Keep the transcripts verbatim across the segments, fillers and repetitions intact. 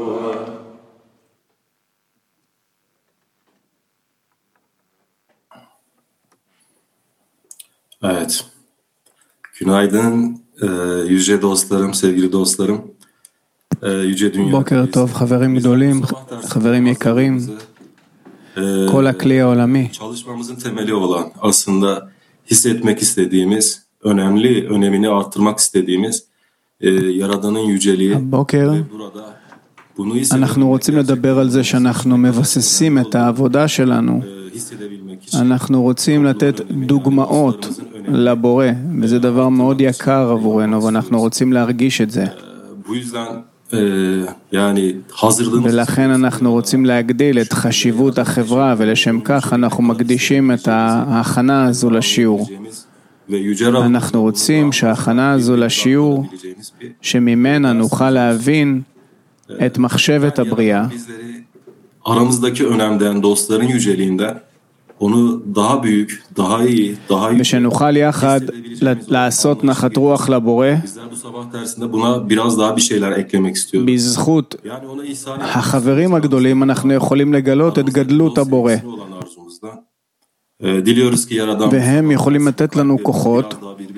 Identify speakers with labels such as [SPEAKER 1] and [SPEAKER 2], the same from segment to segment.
[SPEAKER 1] Evet. Günaydın, e, yüce dostlarım, sevgili dostlarım. E, yüce dünya.
[SPEAKER 2] בוקר טוב, חברים גדולים, חברים יקרים, כל הכלי העולמי.
[SPEAKER 1] Çalışmamızın temeli olan aslında hissetmek istediğimiz, önemli, önemini arttırmak istediğimiz e, Yaradan'ın yüceliği.
[SPEAKER 2] הבוקר אנחנו רוצים לדבר על זה שאנחנו מבססים את העבודה שלנו. אנחנו רוצים לתת דוגמאות לבורא, וזה דבר מאוד יקר עבורנו, ואנחנו רוצים להרגיש את זה. ולכן אנחנו רוצים להגדיל את חשיבות החברה, ולשם כך אנחנו מקדישים את ההכנה הזו לשיעור. אנחנו רוצים שההכנה הזו לשיעור, שממנה נוכל להבין את מחשבת הבריאה,
[SPEAKER 1] aramızdaki önemden, dostların yüceliğinden onu daha büyük, daha iyi, daha iyi.
[SPEAKER 2] ושנוכל יחד לעשות נחת רוח לבורא.
[SPEAKER 1] Bizler bu sabah dersinde buna biraz daha bir şeyler eklemek istiyoruz.
[SPEAKER 2] בזכות החברים הגדולים אנחנו יכולים לגלות את גדלות הבורא. והם יכולים לתת לנו כוחות,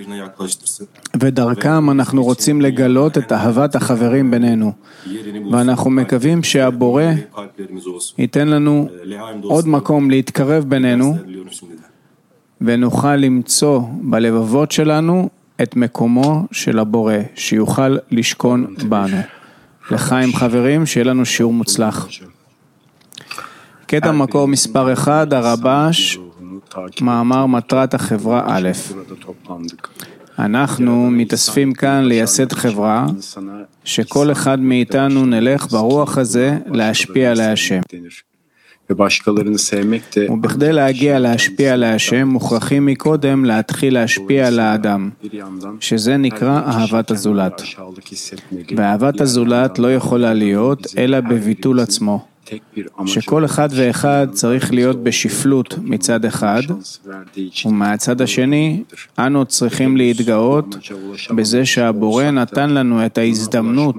[SPEAKER 2] ודרכם אנחנו רוצים לגלות את אהבת החברים בינינו. ואנחנו מקווים שהבורא ייתן לנו עוד מקום להתקרב בינינו, ונוכל למצוא בלבבות שלנו את מקומו של הבורא, שיוכל לשכון בנו. לחיים חברים, שיהיה לנו שיעור מוצלח. קטע מקור מספר אחד, הרבש, מאמר מטרת החברה א'. אנחנו מתאספים כאן לייסד חברה, שכל אחד מאיתנו נלך ברוח הזה להשפיע על השם. ובכדי להגיע להשפיע על השם, מוכרחים מקודם להתחיל להשפיע על האדם, שזה נקרא אהבת הזולת. ואהבת הזולת לא יכולה להיות אלא בביטול עצמו. שכל אחד ואחד צריך להיות בשפלות מצד אחד, ומהצד השני, אנו צריכים להתגאות בזה שהבורא נתן לנו את ההזדמנות